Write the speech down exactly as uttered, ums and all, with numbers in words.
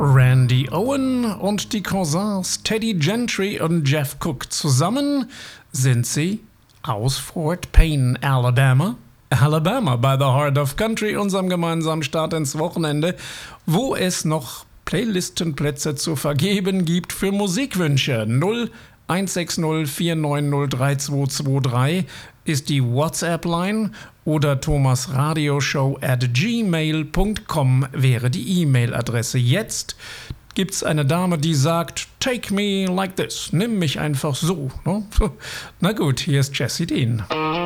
Randy Owen und die Cousins Teddy Gentry und Jeff Cook zusammen sind sie aus Fort Payne, Alabama. Alabama by the Heart of Country, unserem gemeinsamen Start ins Wochenende, wo es noch Playlistenplätze zu vergeben gibt für Musikwünsche. null eins sechs null vier neun null drei zwei zwei drei ist die WhatsApp-Line oder thomasradioshow at gmail punkt com wäre die E-Mail-Adresse. Jetzt gibt's eine Dame, die sagt, take me like this, nimm mich einfach so. Ne? Na gut, hier ist Jessie Dean.